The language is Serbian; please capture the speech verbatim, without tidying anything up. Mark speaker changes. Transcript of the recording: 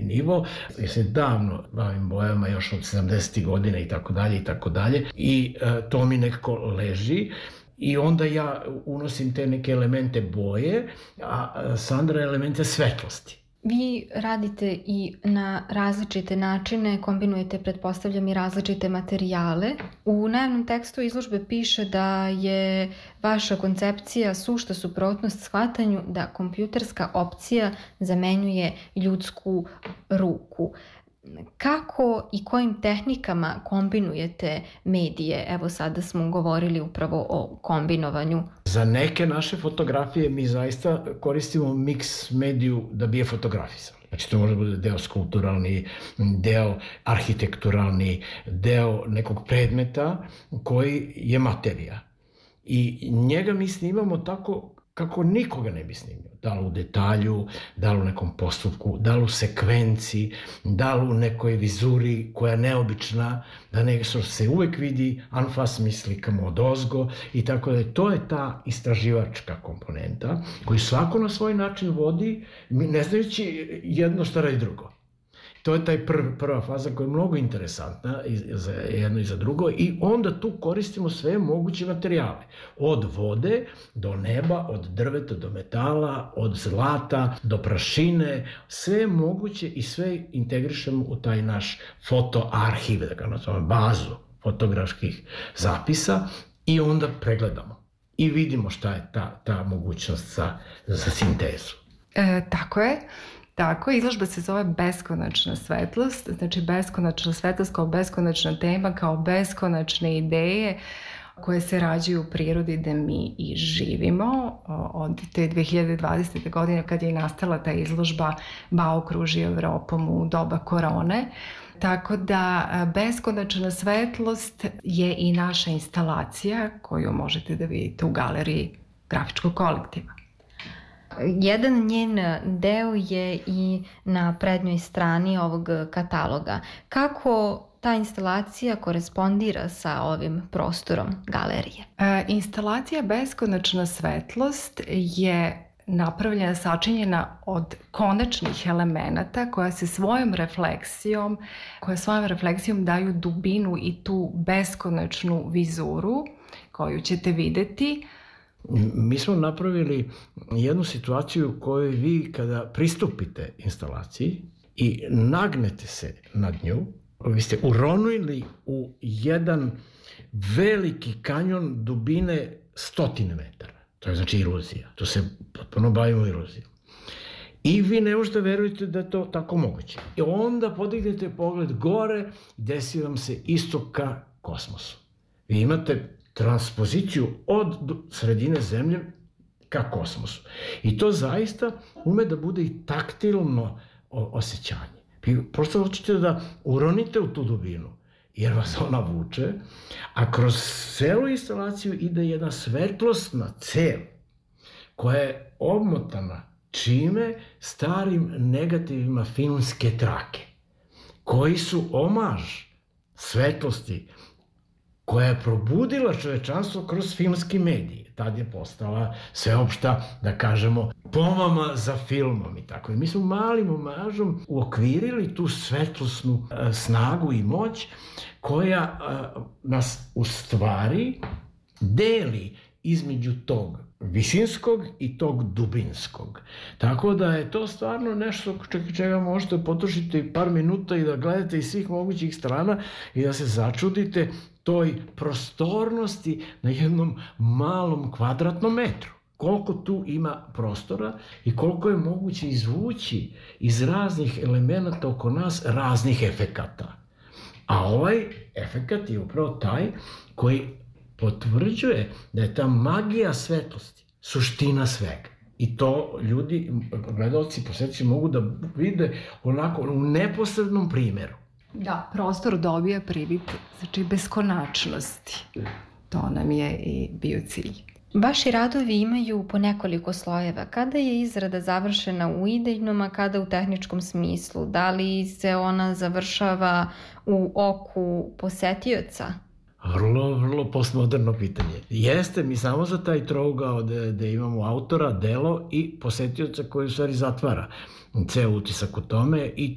Speaker 1: nivo. Ja se davno bavim bojama još od sedamdesetih godina i tako dalje i tako dalje i to mi nekako leži. I onda ja unosim te neke elemente boje, a Sandra elemente svetlosti.
Speaker 2: Vi radite i na različite načine, kombinujete, pretpostavljam, i različite materijale. U najavnom tekstu izložbe piše da je vaša koncepcija sušta suprotnost shvatanju da kompjuterska opcija zamenjuje ljudsku ruku. Kako i kojim tehnikama kombinujete medije? Evo sada smo govorili upravo o kombinovanju.
Speaker 1: Za neke naše fotografije mi zaista koristimo mix mediju da bi je fotografisali. Znači to može bude deo skulpturalni, deo arhitekturalni, deo nekog predmeta koji je materija. I njega mi snimamo tako kako nikoga ne bi snimio. Da li u detalju, da li u nekom postupku, da li u sekvenciji, da li u nekoj vizuri koja je neobična, da nešto se uvek vidi, anfas mi slikamo od ozgo i tako da to je ta istraživačka komponenta koju svako na svoj način vodi, ne znajući jedno šta radi drugo. To je taj prv, prva faza koja je mnogo interesantna i za jedno i za drugo i onda tu koristimo sve moguće materijale. Od vode do neba, od drveta do metala, od zlata do prašine, sve moguće i sve integrišemo u taj naš fotoarhiv, da ga nazovem, bazu fotografskih zapisa i onda pregledamo i vidimo šta je ta, ta mogućnost za, za sintezu.
Speaker 3: E, tako je. Tako, izložba se zove Beskonačna svetlost, znači beskonačna svetlost kao beskonačna tema, kao beskonačne ideje koje se rađaju u prirodi da mi i živimo. Od te dve hiljade dvadesete. godine kad je nastala ta izložba baokruži Evropom u doba korone. Tako da beskonačna svetlost je i naša instalacija koju možete da vidite u galeriji grafičkog kolektiva.
Speaker 2: Jedan njen deo je i na prednjoj strani ovog kataloga. Kako ta instalacija korespondira sa ovim prostorom galerije?
Speaker 3: E, instalacija Beskonačna svetlost je napravljena, sačinjena od konačnih elemenata koja se svojom refleksijom, koja svojom refleksijom daju dubinu i tu beskonačnu vizuru koju ćete videti.
Speaker 1: Mi smo napravili jednu situaciju u kojoj vi kada pristupite instalaciji i nagnete se nad nju, vi ste uronili u jedan veliki kanjon dubine stotine metara. To je znači iluzija. To se potpuno bavimo iluzijom. I vi ne možete verujete da je to tako moguće. I onda podignete pogled gore, desi vam se isto ka kosmosu. Vi imate transpoziciju od sredine zemlje ka kosmosu. I to zaista ume da bude i taktilno osjećanje. Vi prosto hoćete da uronite u tu dubinu, jer vas ona vuče, a kroz celu instalaciju ide jedna svetlosna cev koja je obmotana čime starim negativima filmske trake, koji su omaž svetlosti koja je probudila čovečanstvo kroz filmski medij. Tad je postala sveopšta, da kažemo, pomama za filmom i tako. I mi smo malim omažom uokvirili tu svetlosnu a, snagu i moć koja a, nas u stvari deli između tog visinskog i tog dubinskog. Tako da je to stvarno nešto čega možete potrošiti par minuta i da gledate iz svih mogućih strana i da se začudite toj prostornosti na jednom malom kvadratnom metru. Koliko tu ima prostora i koliko je moguće izvući iz raznih elemenata oko nas raznih efekata. A ovaj efekat je upravo taj koji potvrđuje da je ta magija svetlosti suština svega. I to ljudi, gledalci, posjetitelji mogu da vide onako u neposrednom primjeru.
Speaker 3: Da, prostor dobija privid, znači beskonačnosti. To nam je i bio cilj.
Speaker 2: Vaši radovi imaju po nekoliko slojeva. Kada je izrada završena u idejnom, a kada u tehničkom smislu? Da li se ona završava u oku posetioca?
Speaker 1: Vrlo, vrlo postmoderno pitanje. Jeste, mi samo za taj trougao gde imamo autora, delo i posetioca koji u stvari zatvara ceo utisak u tome i